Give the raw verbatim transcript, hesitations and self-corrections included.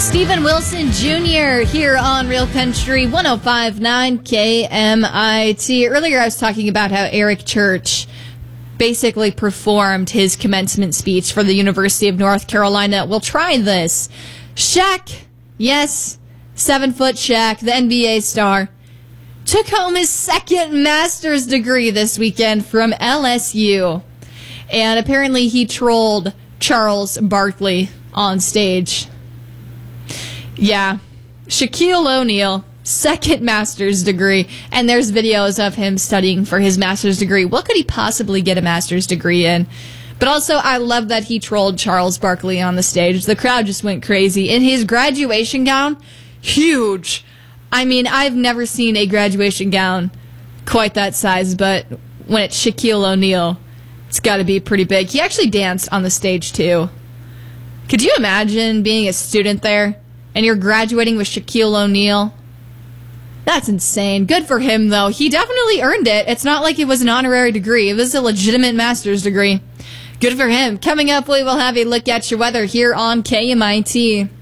Steven Wilson Junior here on Real Country one oh five point nine K M I T. Earlier I was talking about how Eric Church basically performed his commencement speech for the University of North Carolina. We'll try this. Shaq, yes, seven-foot Shaq, the N B A star, took home his second master's degree this weekend from L S U. And apparently he trolled Charles Barkley on stage. Yeah, Shaquille O'Neal, second master's degree, and there's videos of him studying for his master's degree. What could he possibly get a master's degree in? But also, I love that he trolled Charles Barkley on the stage. The crowd just went crazy. In his graduation gown, huge. I mean, I've never seen a graduation gown quite that size, but when it's Shaquille O'Neal, it's got to be pretty big. He actually danced on the stage, too. Could you imagine being a student there? And you're graduating with Shaquille O'Neal? That's insane. Good for him, though. He definitely earned it. It's not like it was an honorary degree. It was a legitimate master's degree. Good for him. Coming up, we will have a look at your weather here on K M I T.